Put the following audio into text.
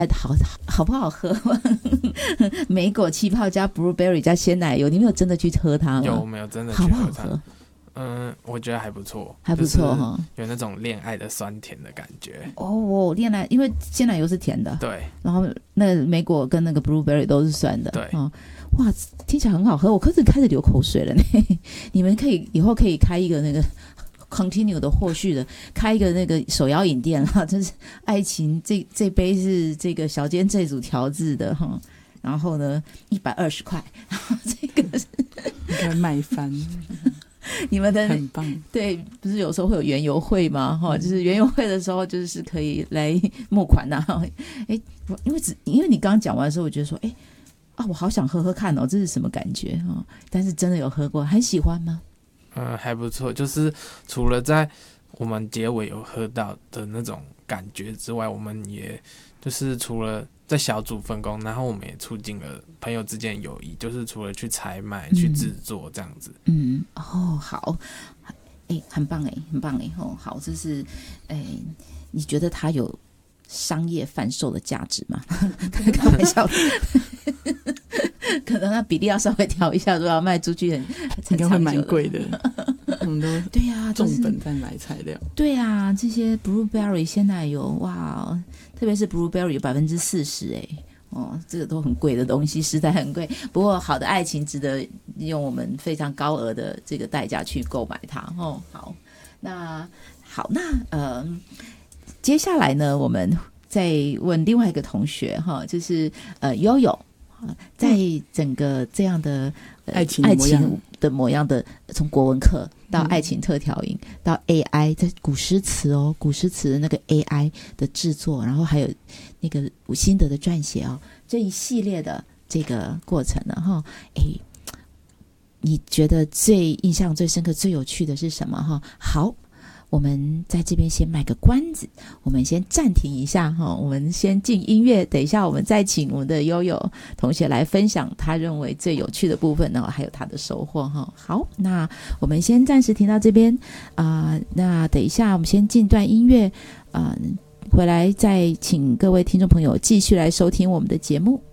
好不好喝？莓果气泡加 blueberry 加鲜奶油，你没有真的去喝它吗？ 有没有真的去喝它？ 好不好喝？ 我觉得还不错， 还不错哈， 有那种恋爱的酸甜的感觉。 哦，恋爱，因为鲜奶油是甜的， 对， 然后那个莓果跟那个 blueberry 都是酸的， 对， 哇，听起来很好喝，我开始流口水了呢。你们以后可以开一个那个 continue 的后续的，开一个那个手摇饮店哈，真是爱情这杯是这个小尖这组调制的哈，然后呢120块，然后这个是应该卖翻。 你们的很棒， 对，不是有时候会有园游会吗？就是园游会的时候，就是可以来募款呐。因为你刚刚讲完的时候，我觉得说，我好想喝喝看哦，这是什么感觉哦？但是真的有喝过，很喜欢吗？ 还不错，就是除了在我们结尾有喝到的那种感觉之外，我们也就是除了在小组分工，然后我们也促进了朋友之间的友谊，就是除了去采买、去制作这样子。 好，很棒很棒好，这是你觉得它有商业贩售的价值吗？开玩笑的。可能那比例要稍微调一下，如果要卖出去应该会蛮贵的。我们都对啊， 重本在买材料。 对啊，这些 blueberry 鲜奶油，哇，特别是 blueberry 有40%这个都很贵的东西，实在很贵。不过好的爱情值得用我们非常高额的这个代价去购买它好，那接下来呢，我们再问另外一个同学就是悠悠。在整个这样的爱情的模样的，从国文课到爱情特调营，到 AI 在古诗词的那个 AI 的制作，然后还有那个心得的撰写这一系列的这个过程呢你觉得最印象最深刻、最有趣的是什么好。我们在这边先卖个关子，我们先暂停一下我们先进音乐，等一下我们再请我们的悠悠同学来分享他认为最有趣的部分还有他的收获好，那我们先暂时停到这边那等一下我们先进段音乐回来再请各位听众朋友继续来收听我们的节目。